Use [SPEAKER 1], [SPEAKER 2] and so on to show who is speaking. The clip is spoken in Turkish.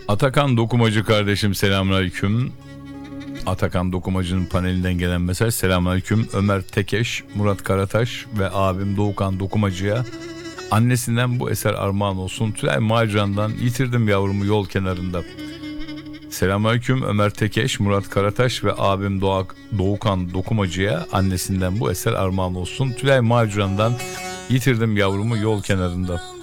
[SPEAKER 1] Atakan Dokumacı kardeşim, selamünaleyküm. Atakan Dokumacı'nın panelinden gelen mesaj: selamünaleyküm. Ömer Tekeş, Murat Karataş ve abim Doğukan Dokumacı'ya annesinden bu eser armağan olsun. Tülay Maciran'dan yitirdim yavrumu yol kenarında. Selamünaleyküm. Ömer Tekeş, Murat Karataş ve abim Doğukan Dokumacı'ya annesinden bu eser armağan olsun. Tülay Maciran'dan yitirdim yavrumu yol kenarında.